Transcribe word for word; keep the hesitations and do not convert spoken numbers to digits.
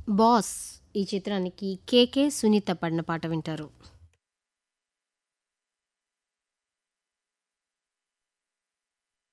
Boss ఈ చిత్రానికి కేకే సునీత పాడిన పాట వింటారు.